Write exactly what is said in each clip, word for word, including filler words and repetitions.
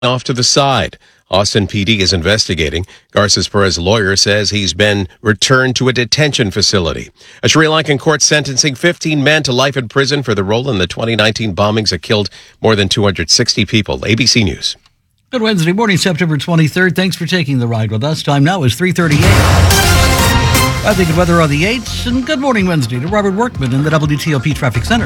off to the side. Austin P D is investigating. Garces Perez's lawyer says he's been returned to a detention facility. A Sri Lankan court sentencing fifteen men to life in prison for their role in the twenty nineteen bombings that killed more than two hundred sixty people. A B C News. Good Wednesday morning, September twenty-third. Thanks for taking the ride with us. Time now is three thirty-eight. I think of weather on the eights, and good morning Wednesday to Robert Workman in the W T O P Traffic Center.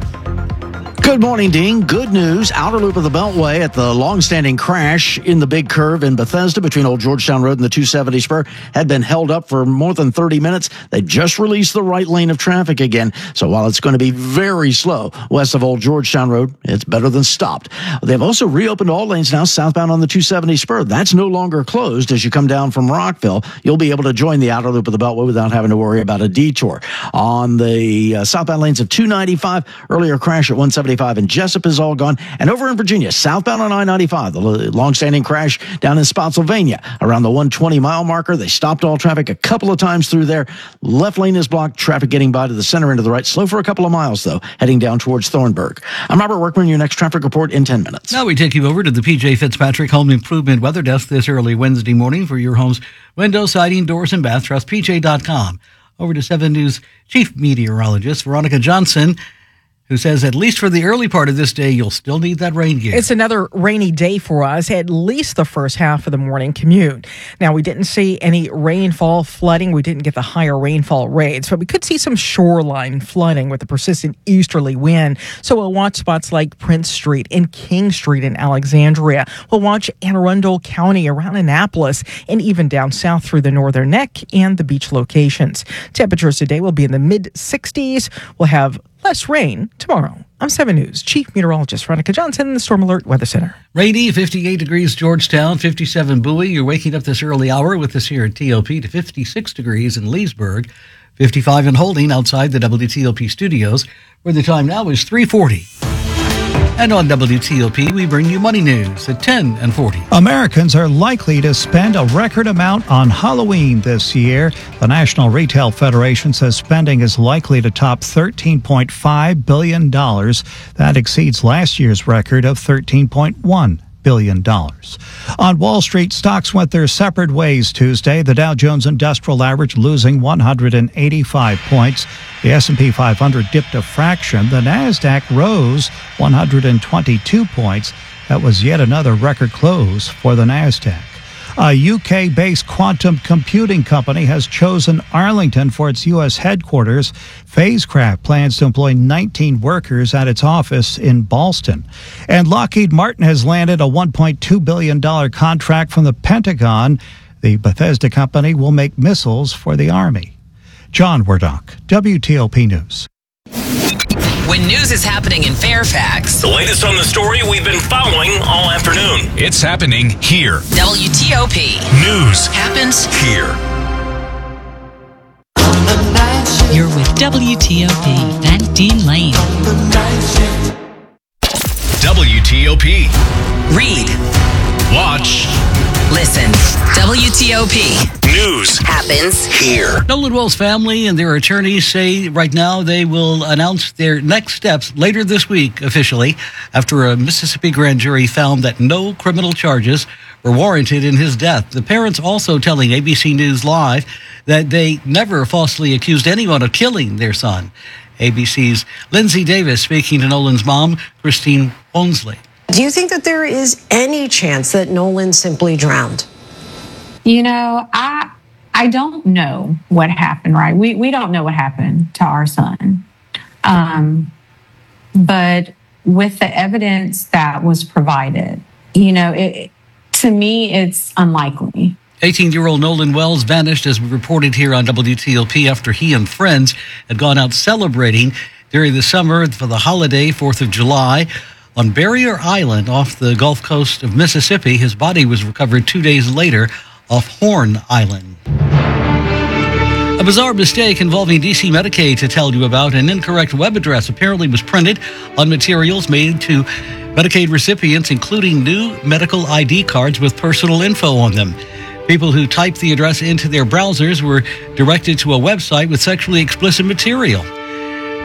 Good morning, Dean. Good news. Outer loop of the Beltway at the long-standing crash in the big curve in Bethesda between Old Georgetown Road and the two seventy spur had been held up for more than thirty minutes. They just released the right lane of traffic again. So while it's going to be very slow west of Old Georgetown Road, it's better than stopped. They've also reopened all lanes now southbound on the two seventy spur. That's no longer closed as you come down from Rockville. You'll be able to join the outer loop of the Beltway without having to worry about a detour. On the uh, southbound lanes of two ninety-five, earlier crash at one seventy-five and Jessup is all gone. And over in Virginia, southbound on I ninety-five, the long-standing crash down in Spotsylvania around the one twenty mile marker. They stopped all traffic a couple of times through there. Left lane is blocked. Traffic getting by to the center end of the right. Slow for a couple of miles, though, heading down towards Thornburg. I'm Robert Workman, your next traffic report in ten minutes. Now we take you over to the P J Fitzpatrick Home Improvement Weather Desk this early Wednesday morning for your home's window, siding, doors, and bath. Trust P J dot com. Over to seven News Chief Meteorologist Veronica Johnson, who says at least for the early part of this day, you'll still need that rain gear. It's another rainy day for us, at least the first half of the morning commute. Now, we didn't see any rainfall flooding. We didn't get the higher rainfall rates, but we could see some shoreline flooding with the persistent easterly wind. So we'll watch spots like Prince Street and King Street in Alexandria. We'll watch Anne Arundel County around Annapolis and even down south through the Northern Neck and the beach locations. Temperatures today will be in the mid sixties. We'll have less rain tomorrow. I'm seven News Chief Meteorologist Veronica Johnson in the Storm Alert Weather Center. Rainy, fifty-eight degrees Georgetown, fifty-seven Bowie. You're waking up this early hour with us here at T O P to fifty-six degrees in Leesburg, fifty-five and holding outside the W T O P studios, where the time now is three forty. And on W T O P, we bring you money news at ten and forty. Americans are likely to spend a record amount on Halloween this year. The National Retail Federation says spending is likely to top thirteen point five billion dollars. That exceeds last year's record of thirteen point one billion dollars. On Wall Street, stocks went their separate ways Tuesday. The Dow Jones Industrial Average losing one hundred eighty-five points. The S and P five hundred dipped a fraction. The Nasdaq rose one hundred twenty-two points. That was yet another record close for the Nasdaq. A U K-based quantum computing company has chosen Arlington for its U S headquarters. Phasecraft plans to employ nineteen workers at its office in Ballston. And Lockheed Martin has landed a one point two billion dollars contract from the Pentagon. The Bethesda company will make missiles for the Army. John Wardock, W T O P News. When news is happening in Fairfax, the latest on the story we've been following all afternoon. It's happening here. W T O P News happens here. You're with W T O P and Dean Lane. W T O P. Read. Watch. Listen. W T O P News happens here. Nolan Wells family and their attorneys say right now they will announce their next steps later this week officially after a Mississippi grand jury found that no criminal charges were warranted in his death. The parents also telling A B C News Live that they never falsely accused anyone of killing their son. A B C's Lindsay Davis speaking to Nolan's mom, Christine Wonsley. Do you think that there is any chance that Nolan simply drowned? You know, I I don't know what happened, right? We we don't know what happened to our son. Um, but with the evidence that was provided, you know, it, to me, it's unlikely. eighteen-year-old Nolan Wells vanished, as we reported here on W T O P, after he and friends had gone out celebrating during the summer for the holiday, fourth of July. On Barrier Island off the Gulf Coast of Mississippi, his body was recovered two days later off Horn Island. A bizarre mistake involving D C Medicaid to tell you about. An incorrect web address apparently was printed on materials made to Medicaid recipients, including new medical I D cards with personal info on them. People who typed the address into their browsers were directed to a website with sexually explicit material.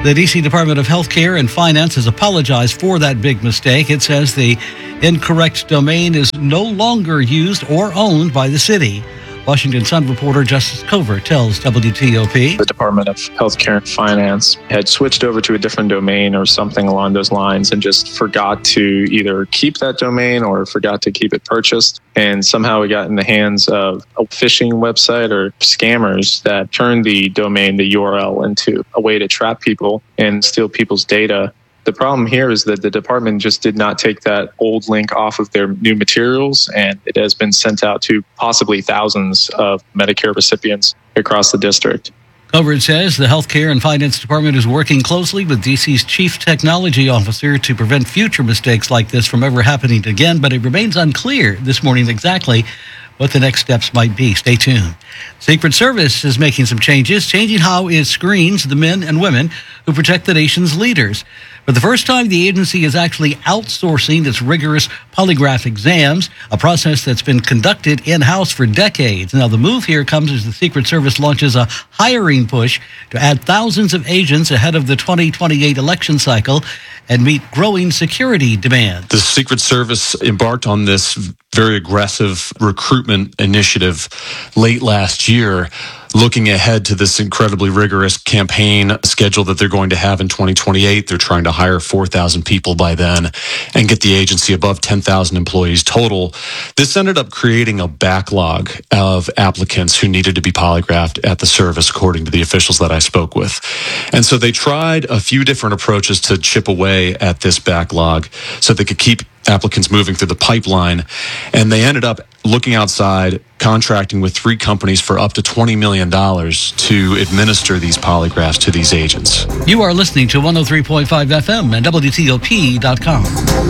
The D C Department of Healthcare and Finance has apologized for that big mistake. It says the incorrect domain is no longer used or owned by the city. Washington Sun reporter Justice Covert tells W T O P. The Department of Healthcare and Finance had switched over to a different domain or something along those lines and just forgot to either keep that domain or forgot to keep it purchased. And somehow it got in the hands of a phishing website or scammers that turned the domain, the U R L, into a way to trap people and steal people's data. The problem here is that the department just did not take that old link off of their new materials, and it has been sent out to possibly thousands of Medicare recipients across the district. Covert says the Healthcare and Finance Department is working closely with D C's Chief Technology Officer to prevent future mistakes like this from ever happening again, but it remains unclear this morning exactly what the next steps might be. Stay tuned. Secret Service is making some changes, changing how it screens the men and women who protect the nation's leaders. For the first time, the agency is actually outsourcing its rigorous polygraph exams, a process that's been conducted in-house for decades. Now, the move here comes as the Secret Service launches a hiring push to add thousands of agents ahead of the twenty twenty-eight election cycle and meet growing security demands. The Secret Service embarked on this very aggressive recruitment initiative late last year, looking ahead to this incredibly rigorous campaign schedule that they're going to have in twenty twenty-eight. They're trying to hire four thousand people by then and get the agency above ten thousand employees total. This ended up creating a backlog of applicants who needed to be polygraphed at the service, according to the officials that I spoke with. And so they tried a few different approaches to chip away at this backlog so they could keep applicants moving through the pipeline. And they ended up looking outside, contracting with three companies for up to twenty million dollars to administer these polygraphs to these agents. You are listening to one oh three point five F M and W T O P dot com.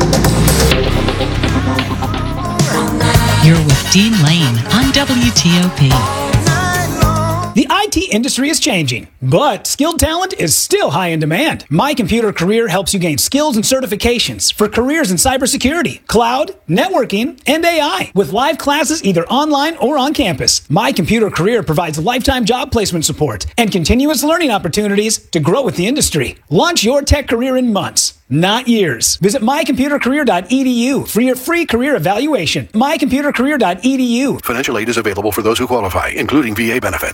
You're with Dean Lane on W T O P. The I T industry is changing, but skilled talent is still high in demand. My Computer Career helps you gain skills and certifications for careers in cybersecurity, cloud, networking, and A I, with live classes either online or on campus. My Computer Career provides lifetime job placement support and continuous learning opportunities to grow with the industry. Launch your tech career in months, not years. Visit my computer career dot e d u for your free career evaluation. my computer career dot e d u. Financial aid is available for those who qualify, including V A benefits.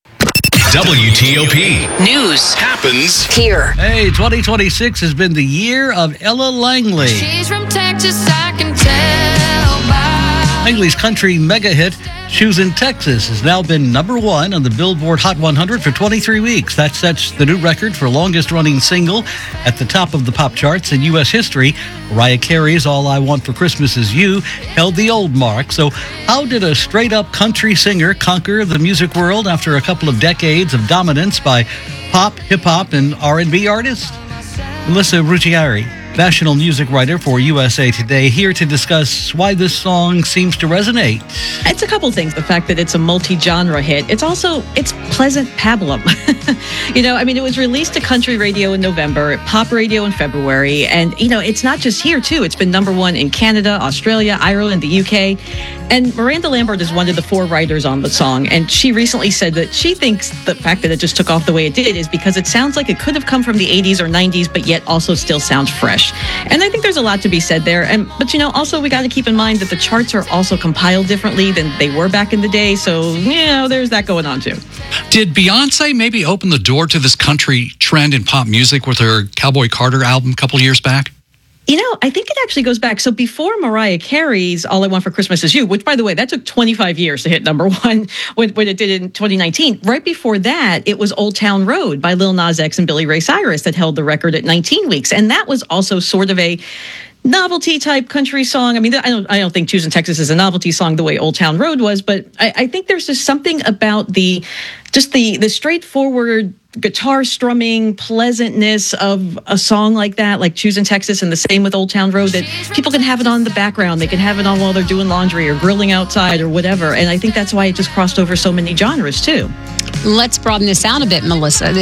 W T O P News happens here. Hey, twenty twenty-six has been the year of Ella Langley. She's from Texas, I can tell by. Langley's country mega hit, Shoes in Texas, has now been number one on the Billboard Hot one hundred for twenty-three weeks. That sets the new record for longest running single at the top of the pop charts in U S history. Mariah Carey's All I Want for Christmas Is You held the old mark. So how did a straight-up country singer conquer the music world after a couple of decades of dominance by pop, hip-hop, and R and B artists? Melissa Ruggieri, national music writer for U S A Today, here to discuss why this song seems to resonate. It's a couple things. The fact that it's a multi-genre hit. It's also, it's pleasant pablum. You know, I mean, it was released to country radio in November, pop radio in February. And, you know, it's not just here, too. It's been number one in Canada, Australia, Ireland, the U K. And Miranda Lambert is one of the four writers on the song. And she recently said that she thinks the fact that it just took off the way it did is because it sounds like it could have come from the eighties or nineties, but yet also still sounds fresh. And I think there's a lot to be said there. And But, you know, also we got to keep in mind that the charts are also compiled differently than they were back in the day. So, you know, there's that going on, too. Did Beyonce maybe open the door to this country trend in pop music with her Cowboy Carter album a couple years back? You know, I think it actually goes back. So before Mariah Carey's All I Want for Christmas Is You, which, by the way, that took twenty-five years to hit number one when, when it did in twenty nineteen. Right before that, it was Old Town Road by Lil Nas X and Billy Ray Cyrus that held the record at nineteen weeks. And that was also sort of a novelty type country song. I mean, I don't, I don't think Choosing Texas is a novelty song the way Old Town Road was, but I, I think there's just something about the, just the, the straightforward guitar strumming pleasantness of a song like that, like Choosing Texas, and the same with Old Town Road, that people can have it on in the background. They can have it on while they're doing laundry or grilling outside or whatever. And I think that's why it just crossed over so many genres too. Let's broaden this out a bit, Melissa.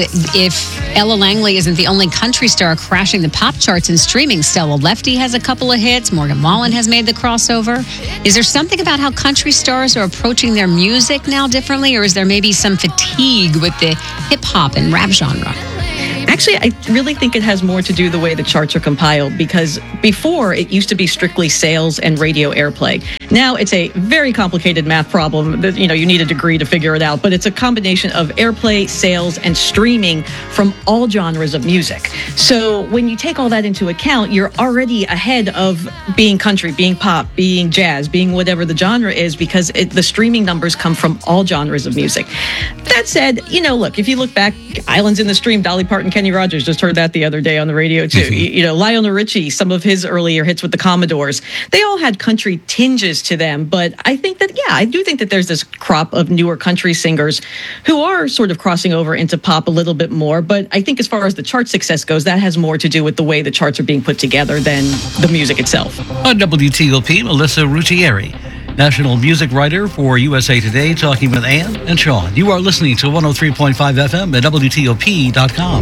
If Ella Langley isn't the only country star crashing the pop charts and streaming, Stella Lefty has a couple of hits. Morgan Wallen has made the crossover. Is there something about how country stars are approaching their music now differently, or is there maybe some fatigue with the hip-hop and rap genre? Actually, I really think it has more to do the way the charts are compiled, because before it used to be strictly sales and radio airplay. Now it's a very complicated math problem that, you know, you need a degree to figure it out, but it's a combination of airplay, sales, and streaming from all genres of music. So when you take all that into account, you're already ahead of being country, being pop, being jazz, being whatever the genre is, because it, the streaming numbers come from all genres of music. That said, you know, look, if you look back, Islands in the Stream, Dolly Parton, Kenny Rogers, just heard that the other day on the radio too. Mm-hmm. you, you know, Lionel Richie, some of his earlier hits with the Commodores, they all had country tinges to them. But I think that, yeah, I do think that there's this crop of newer country singers who are sort of crossing over into pop a little bit more. But I think as far as the chart success goes, that has more to do with the way the charts are being put together than the music itself. On W T O P, Melissa Ruggieri, national music writer for U S A Today, talking with Ann and Sean. You are listening to one oh three point five F M at W T O P dot com.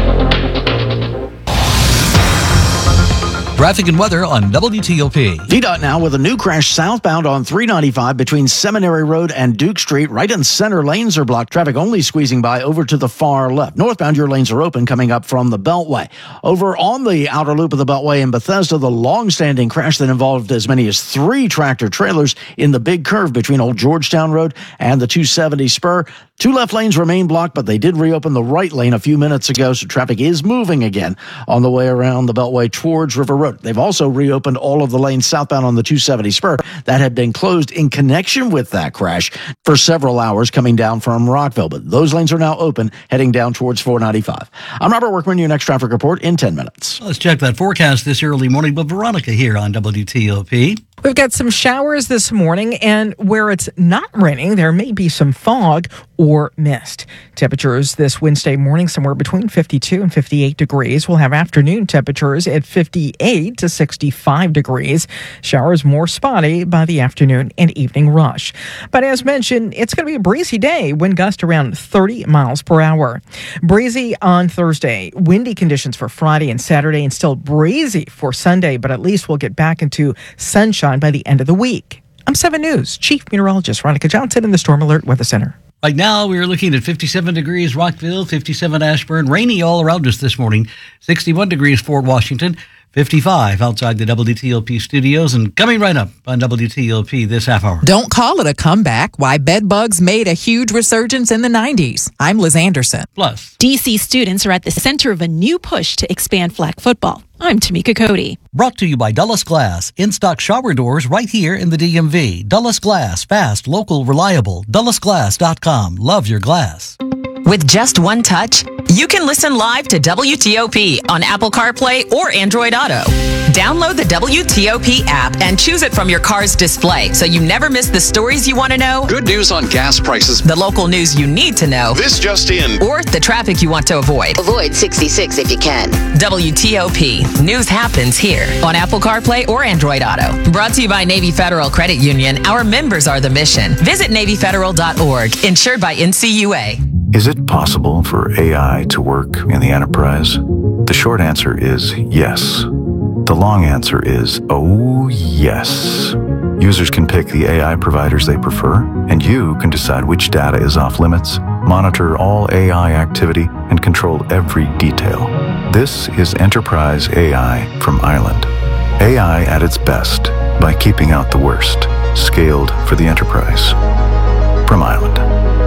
Traffic and weather on W T O P. V DOT now with a new crash southbound on three ninety-five between Seminary Road and Duke Street. Right in center lanes are blocked. Traffic only squeezing by over to the far left. Northbound, your lanes are open coming up from the Beltway. Over on the outer loop of the Beltway in Bethesda, the long-standing crash that involved as many as three tractor trailers in the big curve between Old Georgetown Road and the two seventy spur. Two left lanes remain blocked, but they did reopen the right lane a few minutes ago, so traffic is moving again on the way around the Beltway towards River Road. They've also reopened all of the lanes southbound on the two seventy spur that had been closed in connection with that crash for several hours coming down from Rockville. But those lanes are now open, heading down towards four ninety-five. I'm Robert Workman, your next traffic report in ten minutes. Let's check that forecast this early morning with Veronica here on W T O P. We've got some showers this morning, and where it's not raining, there may be some fog or mist. Temperatures this Wednesday morning somewhere between fifty-two and fifty-eight degrees. We'll have afternoon temperatures at fifty-eight to sixty-five degrees. Showers more spotty by the afternoon and evening rush. But as mentioned, it's going to be a breezy day. Wind gust around thirty miles per hour. Breezy on Thursday. Windy conditions for Friday and Saturday, and still breezy for Sunday, but at least we'll get back into sunshine by the end of the week. I'm seven News Chief Meteorologist Veronica Johnson in the Storm Alert Weather Center. Right now, we're looking at fifty-seven degrees Rockville, fifty-seven Ashburn, rainy all around us this morning, sixty-one degrees Fort Washington, fifty-five outside the W T O P studios, and coming right up on W T O P this half hour. Don't call it a comeback. Why bed bugs made a huge resurgence in the nineties. I'm Liz Anderson. Plus, D C students are at the center of a new push to expand flag football. I'm Tamika Cody. Brought to you by Dulles Glass. In-stock shower doors right here in the D M V. Dulles Glass. Fast, local, reliable. Dulles Glass dot com. Love your glass. With just one touch, you can listen live to W T O P on Apple CarPlay or Android Auto. Download the W T O P app and choose it from your car's display so you never miss the stories you want to know, Good news on gas prices. the local news you need to know, This just in. or the traffic you want to avoid. Avoid sixty-six if you can. W T O P. News happens here on Apple CarPlay or Android Auto. Brought to you by Navy Federal Credit Union. Our members are the mission. Visit Navy Federal dot org. Insured by N C U A. Is it possible for A I to work in the enterprise? The short answer is yes. The long answer is, oh yes. Users can pick the A I providers they prefer, and you can decide which data is off limits, monitor all A I activity, and control every detail. This is Enterprise A I from Island. A I at its best by keeping out the worst. Scaled for the enterprise. From Island.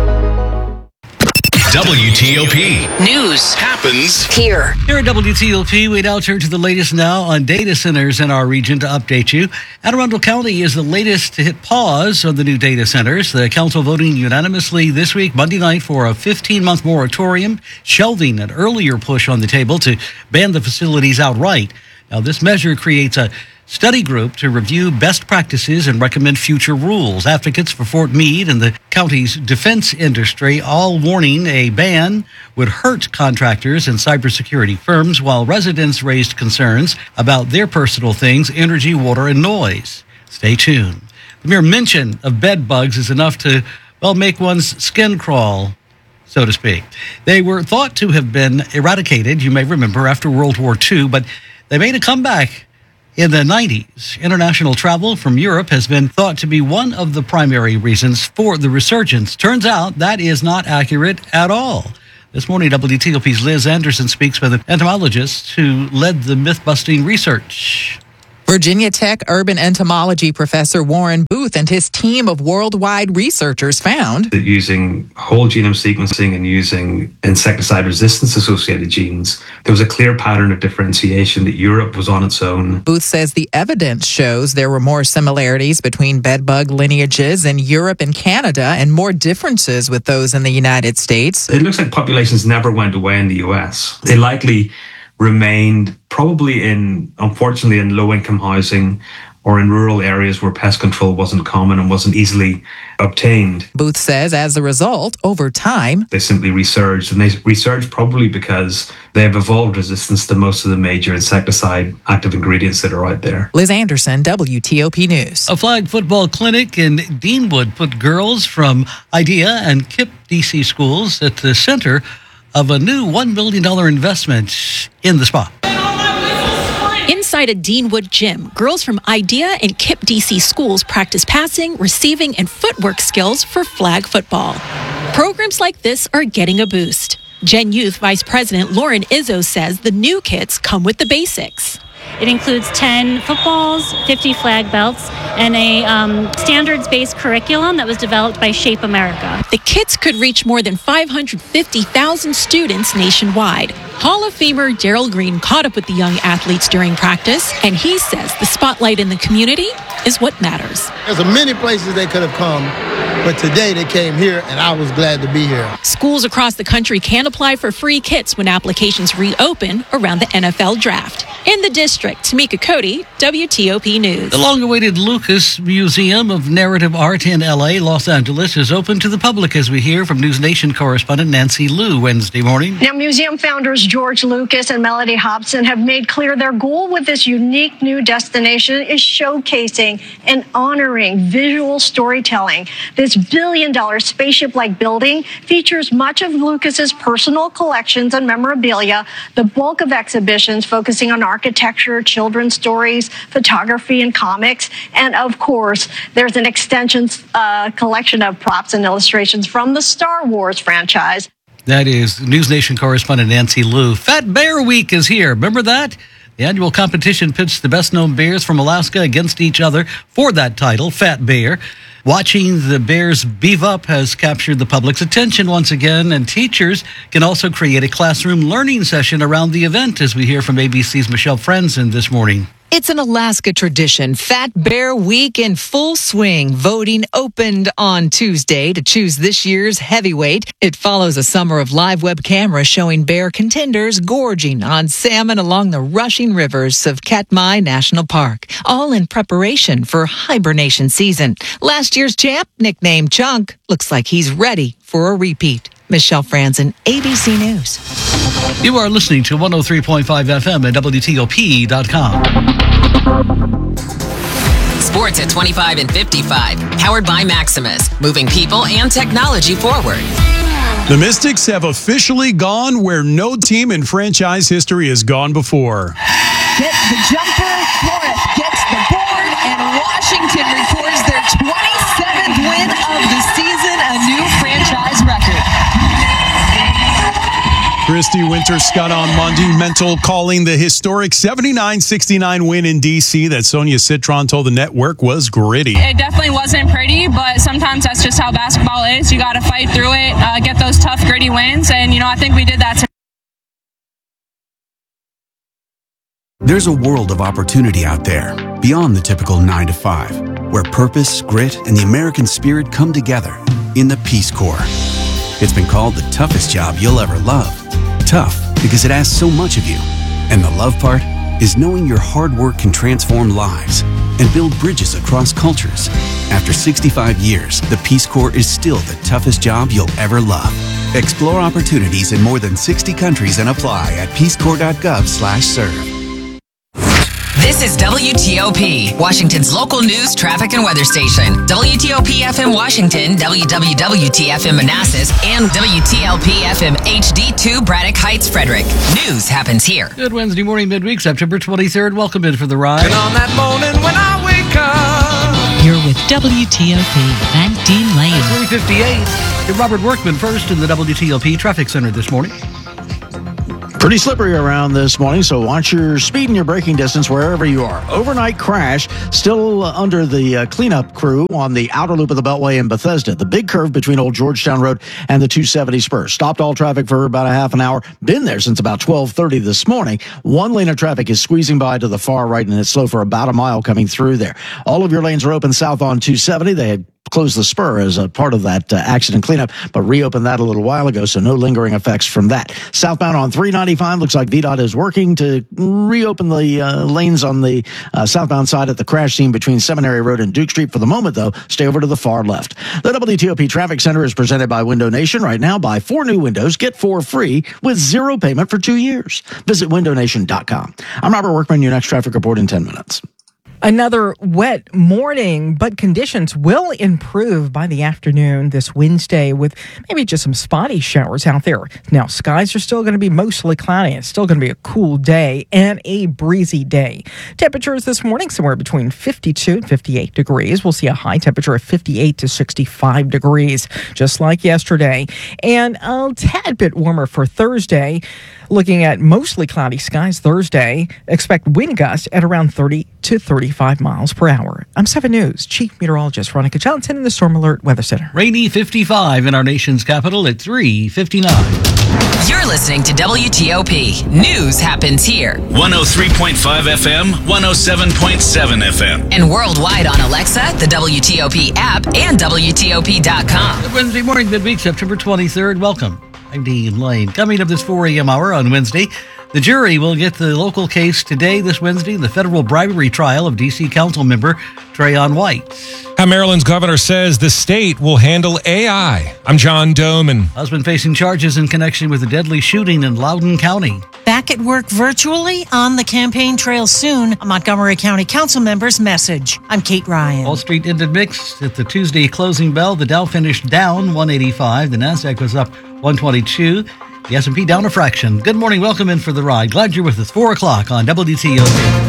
W T O P. News happens here. Here at W T O P, we now turn to the latest now on data centers in our region to update you. Anne Arundel County is the latest to hit pause on the new data centers. The council voting unanimously this week, Monday night, for a fifteen-month moratorium, shelving an earlier push on the table to ban the facilities outright. Now, this measure creates a study group to review best practices and recommend future rules. Advocates for Fort Meade and the county's defense industry all warning a ban would hurt contractors and cybersecurity firms, while residents raised concerns about their personal things, energy, water, and noise. Stay tuned. The mere mention of bed bugs is enough to, well, make one's skin crawl, so to speak. They were thought to have been eradicated, you may remember, after World War Two, but they made a comeback in the nineties. International travel from Europe has been thought to be one of the primary reasons for the resurgence. Turns out that is not accurate at all. This morning, W T O P's Liz Anderson speaks with an entomologist who led the myth-busting research. Virginia Tech urban entomology professor Warren Booth and his team of worldwide researchers found that using whole genome sequencing and using insecticide resistance associated genes, there was a clear pattern of differentiation that Europe was on its own. Booth says the evidence shows there were more similarities between bedbug lineages in Europe and Canada and more differences with those in the United States. It looks like populations never went away in the U S. They likely remained probably in, unfortunately, in low-income housing or in rural areas where pest control wasn't common and wasn't easily obtained. Booth says as a result, over time, they simply resurged, and they resurged probably because they have evolved resistance to most of the major insecticide active ingredients that are out there. Liz Anderson, W T O P News. A flag football clinic in Deanwood put girls from IDEA and KIPP D C schools at the center of a new one million dollars investment in the spa. Inside a Deanwood gym, girls from IDEA and KIPP D C schools practice passing, receiving, and footwork skills for flag football. Programs like this are getting a boost. Gen Youth Vice President Lauren Izzo says the new kits come with the basics. It includes ten footballs, fifty flag belts, and a um, standards-based curriculum that was developed by Shape America. The kits could reach more than five hundred fifty thousand students nationwide. Hall of Famer Daryl Green caught up with the young athletes during practice, and he says the spotlight in the community is what matters. There's many places they could have come, but today they came here, and I was glad to be here. Schools across the country can apply for free kits when applications reopen around the N F L draft. In the district, Tamika Cody, W T O P News. The long-awaited Lucas Museum of Narrative Art in L A, Los Angeles, is open to the public, as we hear from News Nation correspondent Nancy Liu Wednesday morning. Now, museum founders George Lucas and Melody Hobson have made clear their goal with this unique new destination is showcasing and honoring visual storytelling. This billion-dollar spaceship-like building features much of Lucas's personal collections and memorabilia, the bulk of exhibitions focusing on architecture, children's stories, photography, and comics. And of course, there's an extension uh, collection of props and illustrations from the Star Wars franchise. That is News Nation correspondent Nancy Liu. Fat Bear Week is here. Remember that? The annual competition pits the best-known bears from Alaska against each other for that title, Fat Bear. Watching the bears beef up has captured the public's attention once again, and teachers can also create a classroom learning session around the event, as we hear from A B C's Michelle Franzen this morning. It's an Alaska tradition. Fat Bear Week in full swing. Voting opened on Tuesday to choose this year's heavyweight. It follows a summer of live web cameras showing bear contenders gorging on salmon along the rushing rivers of Katmai National Park, all in preparation for hibernation season. Last year's champ, nicknamed Chunk, looks like he's ready for a repeat. Michelle Franzen, A B C News. You are listening to one oh three point five F M at W T O P dot com. Sports at twenty-five and fifty-five. Powered by Maximus. Moving people and technology forward. The Mystics have officially gone where no team in franchise history has gone before. Gets the jumper, Flores gets the board, and Washington records their twenty-seventh win of the season, a new franchise record. Christy Winter-Scott on Monumental calling the historic seventy-nine sixty-nine win in D C that Sonia Citron told the network was gritty. It definitely wasn't pretty, but sometimes that's just how basketball is. You got to fight through it, uh, get those tough, gritty wins, and, you know, I think we did that tonight. There's a world of opportunity out there, beyond the typical nine to five, where purpose, grit, and the American spirit come together in the Peace Corps. It's been called the toughest job you'll ever love. Tough because it asks so much of you. And the love part is knowing your hard work can transform lives and build bridges across cultures. After sixty-five years, the Peace Corps is still the toughest job you'll ever love. Explore opportunities in more than sixty countries and apply at peacecorps dot gov slash serve. This is W T O P, Washington's local news, traffic, and weather station. W T O P F M Washington, W W W T F M Manassas, and W T L P F M H D two Braddock Heights, Frederick. News happens here. Good Wednesday morning, midweek, September twenty-third. Welcome in for the ride. And on that morning when I wake up, you're with W T O P and Dean Lane. three fifty-eight. Robert Workman first in the W T O P Traffic Center this morning. Pretty slippery around this morning, so watch your speed and your braking distance wherever you are. Overnight crash still under the uh, cleanup crew on the outer loop of the Beltway in Bethesda. The big curve between Old Georgetown Road and the two seventy spur. Stopped all traffic for about a half an hour. Been there since about twelve thirty this morning. One lane of traffic is squeezing by to the far right, and it's slow for about a mile coming through there. All of your lanes are open south on two seventy. They had closed the spur as a part of that uh, accident cleanup, but reopened that a little while ago, so no lingering effects from that. Southbound on three ninety-five, looks like V DOT is working to reopen the uh, lanes on the uh, southbound side at the crash scene between Seminary Road and Duke Street. For the moment, though, stay over to the far left. The W T O P Traffic Center is presented by Window Nation. Right now, buy four new windows, get four free with zero payment for two years. Visit window nation dot com. I'm Robert Workman, your next traffic report in ten minutes. Another wet morning, but conditions will improve by the afternoon this Wednesday with maybe just some spotty showers out there. Now, skies are still going to be mostly cloudy. It's still going to be a cool day and a breezy day. Temperatures this morning somewhere between fifty-two and fifty-eight degrees. We'll see a high temperature of fifty-eight to sixty-five degrees, just like yesterday. And a tad bit warmer for Thursday. Looking at mostly cloudy skies Thursday, expect wind gusts at around thirty to thirty-five miles per hour. I'm seven News Chief Meteorologist Veronica Johnson in the Storm Alert Weather Center. Rainy fifty-five in our nation's capital at three fifty-nine. You're listening to W T O P. News happens here. one oh three point five F M, one oh seven point seven F M. And worldwide on Alexa, the W T O P app, and W T O P dot com. Good Wednesday morning, midweek, September twenty-third. Welcome. I'm Dean Lane. Coming up this four a.m. hour on Wednesday, the jury will get the local case today, this Wednesday, the federal bribery trial of D C Council member Trayon White. How Maryland's governor says the state will handle A I. I'm John Doman. Husband facing charges in connection with a deadly shooting in Loudoun County. Back at work virtually on the campaign trail soon, a Montgomery County Council member's message. I'm Kate Ryan. Wall Street ended mixed at the Tuesday closing bell. The Dow finished down one eighty-five. The Nasdaq was up one twenty-two. The S and P down a fraction. Good morning. Welcome in for the ride. Glad you're with us. four o'clock on W T O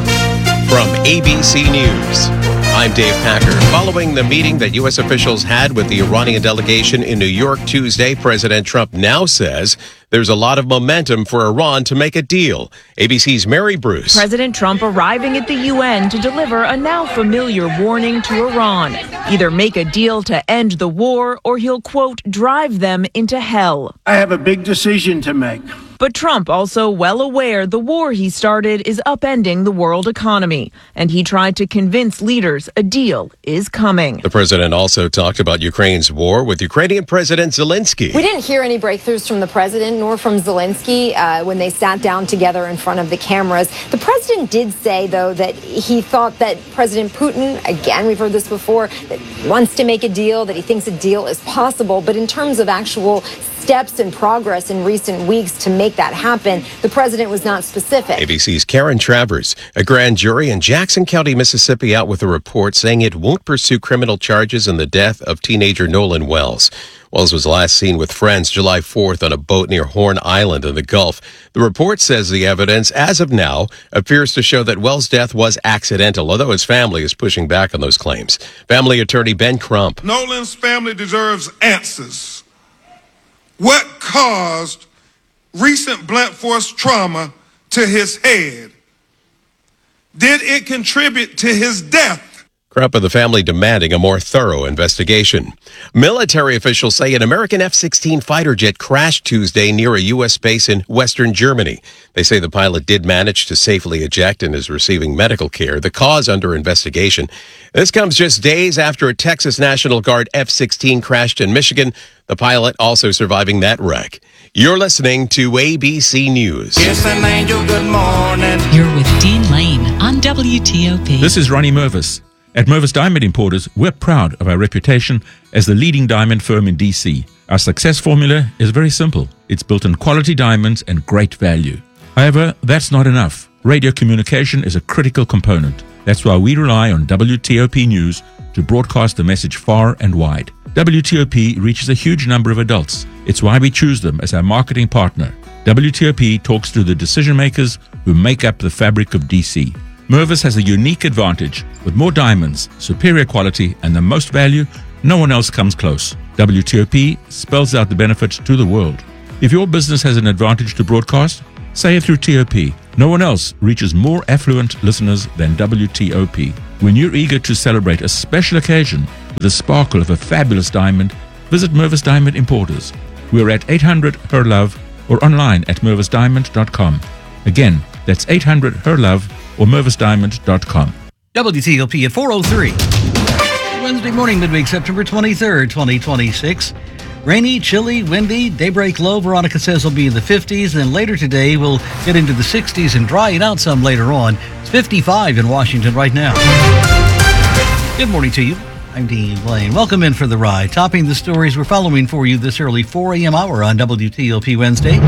P. From A B C News, I'm Dave Packer. Following the meeting that U S officials had with the Iranian delegation in New York Tuesday, President Trump now says there's a lot of momentum for Iran to make a deal. A B C's Mary Bruce. President Trump arriving at the U N to deliver a now familiar warning to Iran. Either make a deal to end the war or he'll, quote, drive them into hell. I have a big decision to make. But Trump also well aware the war he started is upending the world economy, and he tried to convince leaders a deal is coming. The president also talked about Ukraine's war with Ukrainian President Zelensky. We didn't hear any breakthroughs from the president nor from Zelensky uh, when they sat down together in front of the cameras. The president did say, though, that he thought that President Putin, again, we've heard this before, that wants to make a deal, that he thinks a deal is possible. But in terms of actual steps and progress in recent weeks to make that happen, the president was not specific. A B C's Karen Travers. A grand jury in Jackson County, Mississippi, out with a report saying it won't pursue criminal charges in the death of teenager Nolan Wells. Wells was last seen with friends July fourth on a boat near Horn Island in the Gulf. The report says the evidence, as of now, appears to show that Wells' death was accidental, although his family is pushing back on those claims. Family attorney Ben Crump. Nolan's family deserves answers. What caused recent blunt force trauma to his head? Did it contribute to his death? Crump and the family demanding a more thorough investigation. Military officials say an American F sixteen fighter jet crashed Tuesday near a U S base in western Germany. They say the pilot did manage to safely eject and is receiving medical care. The cause under investigation. This comes just days after a Texas National Guard F sixteen crashed in Michigan. The pilot also surviving that wreck. You're listening to A B C News. Kiss an angel, good morning. You're with Dean Lane on W T O P. This is Ronnie Mervis. At Mervis Diamond Importers, we're proud of our reputation as the leading diamond firm in D C. Our success formula is very simple. It's built on quality diamonds and great value. However, that's not enough. Radio communication is a critical component. That's why we rely on W T O P News to broadcast the message far and wide. W T O P reaches a huge number of adults. It's why we choose them as our marketing partner. W T O P talks to the decision makers who make up the fabric of D C. Mervis has a unique advantage. With more diamonds, superior quality, and the most value, no one else comes close. W T O P spells out the benefit to the world. If your business has an advantage to broadcast, say it through T O P. No one else reaches more affluent listeners than W T O P. When you're eager to celebrate a special occasion with the sparkle of a fabulous diamond, visit Mervis Diamond Importers. We're at eight hundred H E R LOVE or online at mervis diamond dot com. Again, that's eight hundred H E R LOVE or mervis diamond dot com. W T O P at four oh three. Wednesday morning, midweek, September twenty-third, twenty twenty-six. Rainy, chilly, windy, daybreak low, Veronica says, will be in the fifties. Then later today, we'll get into the sixties and dry it out some later on. It's fifty-five in Washington right now. Good morning to you. I'm Dean Lane. Welcome in for the ride. Topping the stories we're following for you this early four a.m. hour on W T O P Wednesday.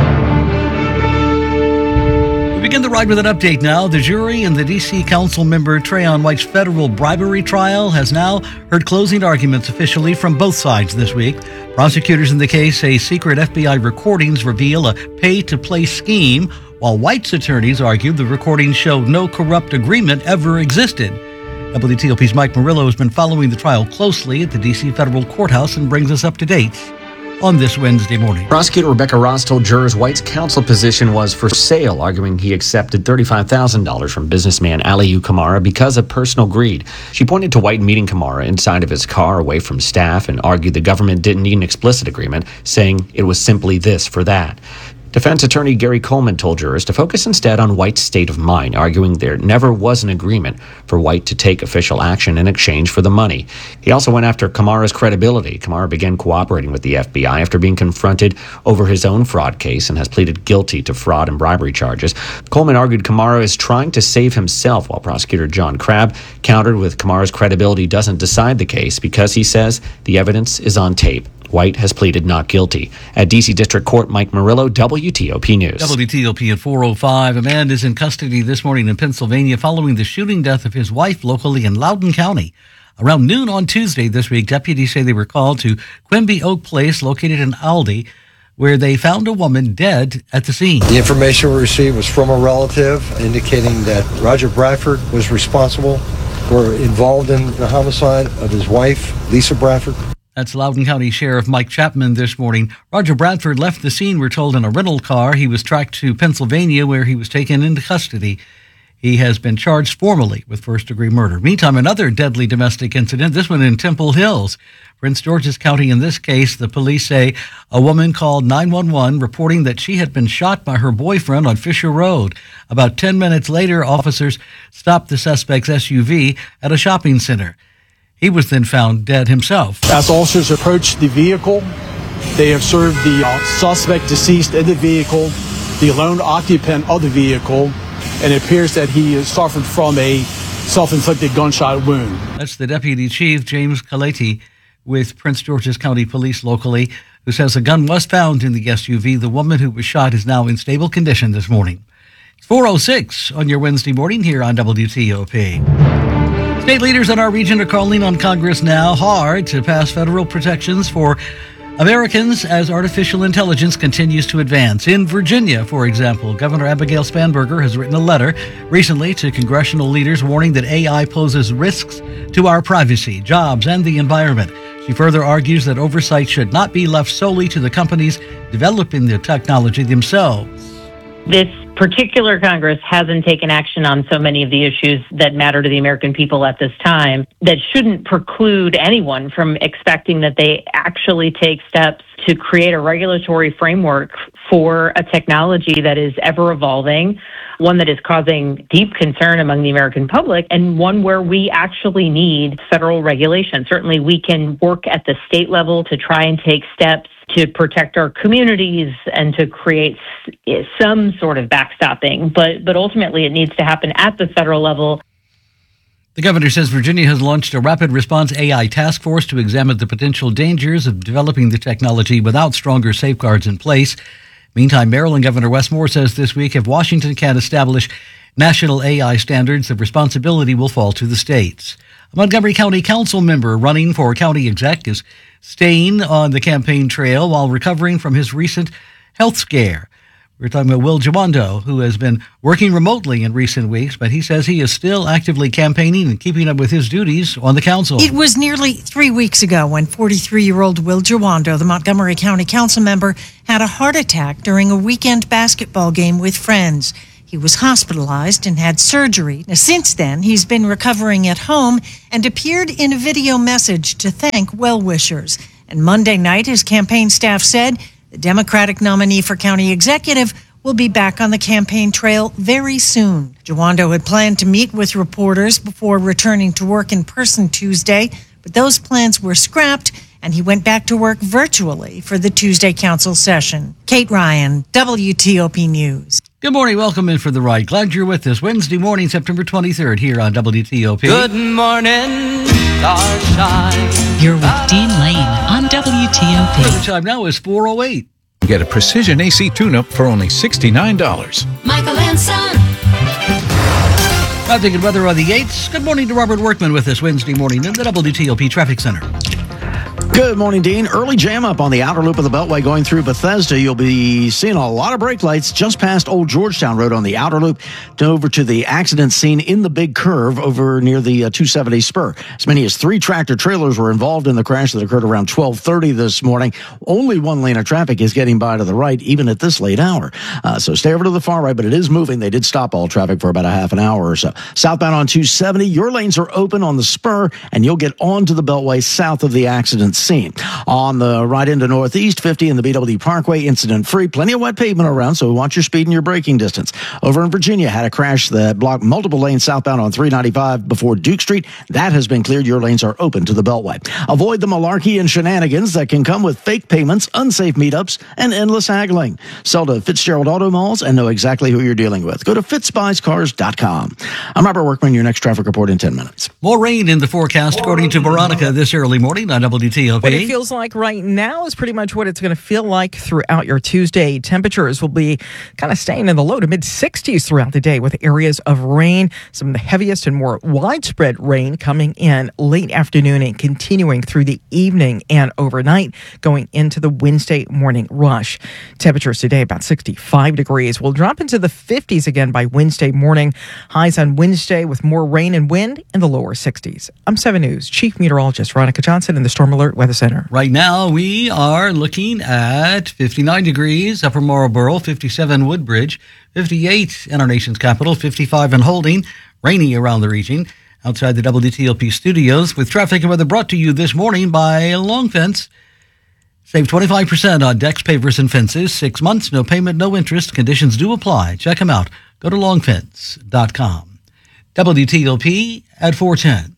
We begin the ride with an update now. The jury in the D C Council member Trayon White's federal bribery trial has now heard closing arguments officially from both sides this week. Prosecutors in the case say secret F B I recordings reveal a pay-to-play scheme, while White's attorneys argue the recordings show no corrupt agreement ever existed. W T O P's Mike Murillo has been following the trial closely at the D C Federal Courthouse and brings us up to date on this Wednesday morning. Prosecutor Rebecca Ross told jurors White's counsel position was for sale, arguing he accepted thirty-five thousand dollars from businessman Aliyu Kamara because of personal greed. She pointed to White meeting Kamara inside of his car away from staff and argued the government didn't need an explicit agreement, saying it was simply this for that. Defense attorney Gary Coleman told jurors to focus instead on White's state of mind, arguing there never was an agreement for White to take official action in exchange for the money. He also went after Kamara's credibility. Kamara began cooperating with the F B I after being confronted over his own fraud case and has pleaded guilty to fraud and bribery charges. Coleman argued Kamara is trying to save himself, while prosecutor John Crabb countered with Kamara's credibility doesn't decide the case because he says the evidence is on tape. White has pleaded not guilty. At D C District Court, Mike Murillo, W T O P News. W T O P at four oh five. A man is in custody this morning in Pennsylvania following the shooting death of his wife locally in Loudoun County. Around noon on Tuesday this week, deputies say they were called to Quimby Oak Place, located in Aldie, where they found a woman dead at the scene. The information we received was from a relative indicating that Roger Bradford was responsible or involved in the homicide of his wife, Lisa Bradford. That's Loudoun County Sheriff Mike Chapman this morning. Roger Bradford left the scene, we're told, in a rental car. He was tracked to Pennsylvania, where he was taken into custody. He has been charged formally with first-degree murder. Meantime, another deadly domestic incident, this one in Temple Hills. Prince George's County. In this case, the police say a woman called nine one one reporting that she had been shot by her boyfriend on Fisher Road. About ten minutes later, officers stopped the suspect's S U V at a shopping center. He was then found dead himself. As officers approached the vehicle, they observed the uh, suspect deceased in the vehicle, the lone occupant of the vehicle, and it appears that he suffered from a self-inflicted gunshot wound. That's the Deputy Chief, James Kaleti, with Prince George's County Police locally, who says a gun was found in the S U V. The woman who was shot is now in stable condition this morning. It's four oh six on your Wednesday morning here on W T O P. State leaders in our region are calling on Congress now hard to pass federal protections for Americans as artificial intelligence continues to advance. In Virginia, for example, Governor Abigail Spanberger has written a letter recently to congressional leaders warning that A I poses risks to our privacy, jobs, and the environment. She further argues that oversight should not be left solely to the companies developing the technology themselves. This particular Congress hasn't taken action on so many of the issues that matter to the American people at this time that shouldn't preclude anyone from expecting that they actually take steps to create a regulatory framework for a technology that is ever evolving, one that is causing deep concern among the American public, and one where we actually need federal regulation. Certainly we can work at the state level to try and take steps to protect our communities and to create some sort of backstopping, but but ultimately it needs to happen at the federal level. The governor says Virginia has launched a rapid response A I task force to examine the potential dangers of developing the technology without stronger safeguards in place. Meantime, Maryland Governor Wes Moore says this week if Washington can't establish national A I standards, the responsibility will fall to the states. A Montgomery County Council member running for county exec is staying on the campaign trail while recovering from his recent health scare. We're talking about Will Jawando, who has been working remotely in recent weeks, but he says he is still actively campaigning and keeping up with his duties on the council. It was nearly three weeks ago when forty-three-year-old Will Jawando, the Montgomery County Council member, had a heart attack during a weekend basketball game with friends. He was hospitalized and had surgery. Now, since then, he's been recovering at home and appeared in a video message to thank well-wishers. And Monday night, his campaign staff said the Democratic nominee for county executive will be back on the campaign trail very soon. Jawando had planned to meet with reporters before returning to work in person Tuesday, but those plans were scrapped, and he went back to work virtually for the Tuesday council session. Kate Ryan, W T O P News. Good morning. Welcome in for the ride. Glad you're with us. Wednesday morning, September twenty-third, here on W T O P. Good morning, starshine. You're with Dean Lane on W T O P. The time now is four oh eight. Get a precision A C tune-up for only sixty-nine dollars. Michael and Son. Traffic and weather on the eights. Good morning to Robert Workman with us Wednesday morning in the W T O P Traffic Center. Good morning, Dean. Early jam up on the outer loop of the Beltway going through Bethesda. You'll be seeing a lot of brake lights just past Old Georgetown Road on the outer loop to over to the accident scene in the big curve over near the uh, two seventy spur. As many as three tractor trailers were involved in the crash that occurred around twelve thirty this morning. Only one lane of traffic is getting by to the right, even at this late hour. Uh, so stay over to the far right, but it is moving. They did stop all traffic for about a half an hour or so. Southbound on two seventy, your lanes are open on the spur, and you'll get onto the Beltway south of the accident scene. On the right into Northeast fifty in the B W D Parkway, incident-free. Plenty of wet pavement around, so watch your speed and your braking distance. Over in Virginia, had a crash that blocked multiple lanes southbound on three ninety-five before Duke Street. That has been cleared. Your lanes are open to the Beltway. Avoid the malarkey and shenanigans that can come with fake payments, unsafe meetups, and endless haggling. Sell to Fitzgerald Auto Malls and know exactly who you're dealing with. Go to fitz buys cars dot com. I'm Robert Workman, your next traffic report in ten minutes. More rain in the forecast, according to Veronica, this early morning on W T O P. What it feels like right now is pretty much what it's going to feel like throughout your Tuesday. Temperatures will be kind of staying in the low to mid sixties throughout the day with areas of rain. Some of the heaviest and more widespread rain coming in late afternoon and continuing through the evening and overnight going into the Wednesday morning rush. Temperatures today about sixty-five degrees. Will drop into the fifties again by Wednesday morning. Highs on Wednesday with more rain and wind in the lower sixties. I'm seven News Chief Meteorologist Veronica Johnson in the Storm Alert Weather Center. Right now, we are looking at fifty-nine degrees, Upper Marlboro, fifty-seven Woodbridge, fifty-eight in our nation's capital, fifty-five in Holding, rainy around the region. Outside the W T O P studios, with traffic and weather brought to you this morning by Long Fence. Save twenty-five percent on decks, pavers, and fences. Six months, no payment, no interest. Conditions do apply. Check them out. Go to long fence dot com. W T O P at four ten.